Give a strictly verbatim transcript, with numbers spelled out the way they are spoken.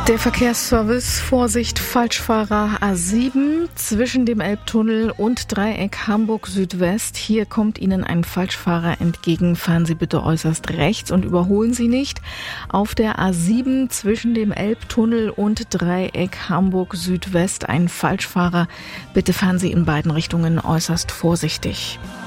Der Verkehrsservice, Vorsicht, Falschfahrer A sieben zwischen dem Elbtunnel und Dreieck Hamburg Südwest. Hier kommt Ihnen ein Falschfahrer entgegen. Fahren Sie bitte äußerst rechts und überholen Sie nicht. Auf der A sieben zwischen dem Elbtunnel und Dreieck Hamburg Südwest ein Falschfahrer. Bitte fahren Sie in beiden Richtungen äußerst vorsichtig.